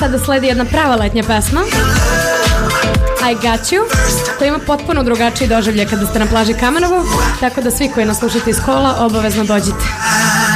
sada sledi jedna prava letnja pesma, I Got You, koja ima potpuno drugačiji doživljaj kada ste na plaži Kamenovo, tako da svi koji nas slušate iz kola obavezno dođite.